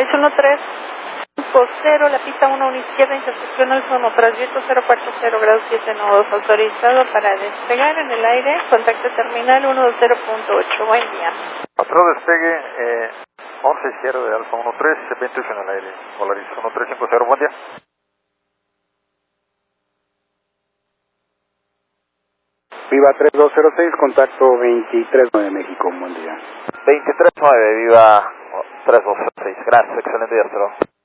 Volaris 1350, la pista 1 izquierda, intersección al sono, trayecto 040 grados 7 nodos, autorizado para despegar en el aire, contacto terminal 120.8, buen día. Otro despegue, 11 izquierda de Alfa 13, 28 en el aire, Volaris 1350, buen día. Viva 3206, contacto 239 México, buen día. 239, viva 326, gracias, excelente día, hasta luego.